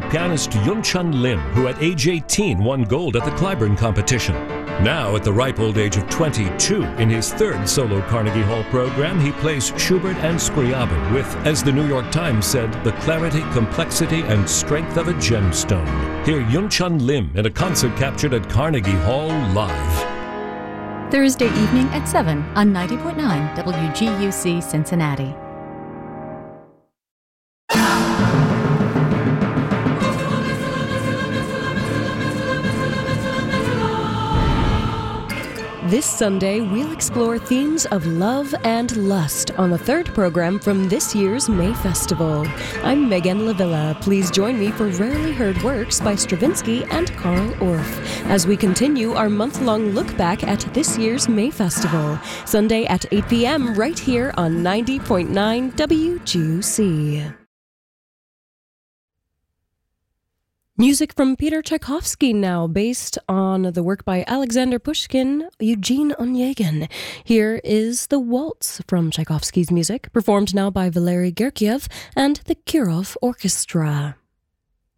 pianist Yunchun Lim, who at age 18 won gold at the Clyburn competition. Now, at the ripe old age of 22, in his third solo Carnegie Hall program, he plays Schubert and Scriabin with, as the New York Times said, the clarity, complexity, and strength of a gemstone. Hear Yunchun Lim in a concert captured at Carnegie Hall live. Thursday evening at 7 on 90.9 WGUC Cincinnati. This Sunday, we'll explore themes of love and lust on the third program from this year's May Festival. I'm Megan Lavilla. Please join me for Rarely Heard Works by Stravinsky and Carl Orff as we continue our month-long look back at this year's May Festival. Sunday at 8 p.m. right here on 90.9 WGUC. Music from Peter Tchaikovsky now, based on the work by Alexander Pushkin, Eugene Onegin. Here is the Waltz from Tchaikovsky's music, performed now by Valery Gergiev and the Kirov Orchestra.